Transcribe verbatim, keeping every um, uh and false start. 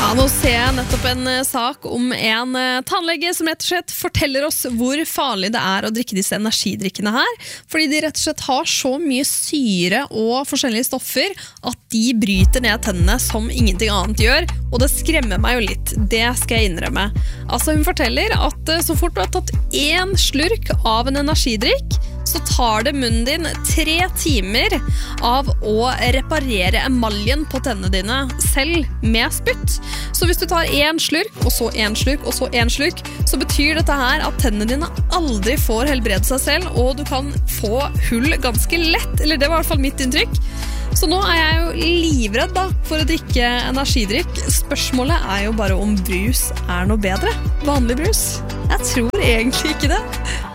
Ja, nå ser jeg nettopp en uh, sak om en uh, tannlege som rett og slett forteller oss hvor farlig det er å drikke disse energidrikkene her, fordi de rett og slett har så mye syre og forskjellige stoffer at de bryter ned tennene som ingenting annet gjør, og det skremmer meg jo litt, det skal jeg innrømme. Altså hun forteller at uh, så fort du har tatt én slurk av en energidrikk, så tar det munnen din tre timer av å reparere emaljen på tennene dine selv med spytt. Så hvis du tar en slurk, og så en slurk, og så en slurk, så betyr dette her at tennene dine aldri får helbrede seg selv, og du kan få hull ganske lett, eller det var i hvert fall mitt inntrykk. Så nå er jeg jo livredd da, for å drikke energidrikk. Spørsmålet er jo bare om brus er noe bedre. Vanlig brus? Jeg tror egentlig ikke det.